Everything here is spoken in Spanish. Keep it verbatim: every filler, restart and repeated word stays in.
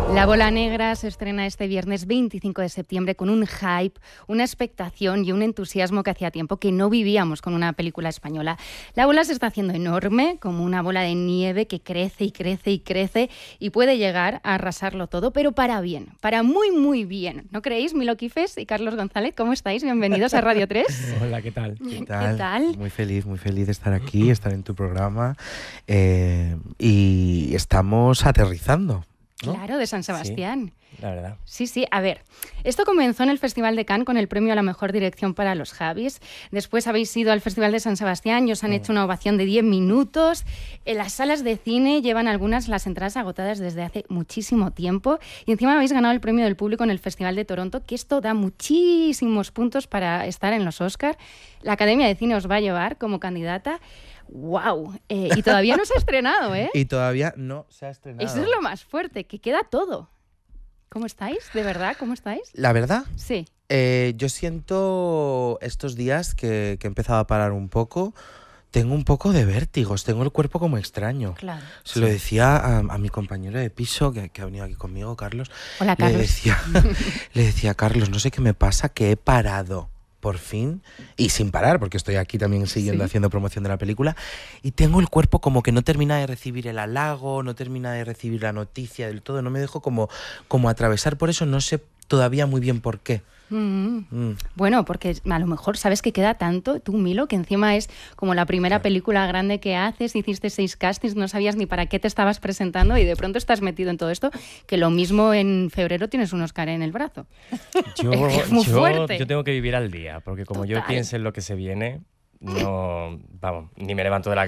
La Bola Negra se estrena este viernes veinticinco de septiembre con un hype, una expectación y un entusiasmo que hacía tiempo que no vivíamos con una película española. La bola se está haciendo enorme, como una bola de nieve que crece y crece y crece y puede llegar a arrasarlo todo, pero para bien, para muy, muy bien. ¿No creéis, Milo Quifes y Carlos González? ¿Cómo estáis? Bienvenidos a Radio tres. Hola, ¿qué tal? ¿Qué tal? ¿Qué tal? Muy feliz, muy feliz de estar aquí, estar en tu programa eh, y estamos aterrizando, ¿no? Claro, de San Sebastián. Sí, la verdad. Sí, sí. A ver, esto comenzó en el Festival de Cannes con el premio a la mejor dirección para los Javis. Después habéis ido al Festival de San Sebastián y os han hecho una ovación de diez minutos. En las salas de cine llevan algunas las entradas agotadas desde hace muchísimo tiempo. Y encima habéis ganado el premio del público en el Festival de Toronto, que esto da muchísimos puntos para estar en los Oscar. La Academia de Cine os va a llevar como candidata. ¡Wow! Eh, y todavía no se ha estrenado, ¿eh? Y todavía no se ha estrenado. Eso es lo más fuerte, que queda todo. ¿Cómo estáis? ¿De verdad? ¿Cómo estáis? La verdad, Sí. eh, yo siento estos días que, que he empezado a parar un poco, tengo un poco de vértigos, tengo el cuerpo como extraño. Claro. Se lo decía a, a mi compañero de piso, que, que ha venido aquí conmigo, Carlos. Hola, Carlos. Le decía, le decía, Carlos, no sé qué me pasa, que he parado. Por fin, y sin parar, porque estoy aquí también siguiendo Sí. haciendo promoción de la película, y tengo el cuerpo como que no termina de recibir el halago, no termina de recibir la noticia del todo, no me dejo como, como atravesar por eso, no sé todavía muy bien por qué. Mm. Mm. Bueno, porque a lo mejor sabes que queda tanto, tú, Milo, que encima es como la primera Claro. película grande que haces, hiciste seis castings, no sabías ni para qué te estabas presentando y de pronto estás metido en todo esto, que lo mismo en febrero tienes un Oscar en el brazo. Yo, Es que es muy yo, fuerte. yo tengo que vivir al día, porque como yo Total. piense en lo que se viene, no, vamos, ni me levanto de la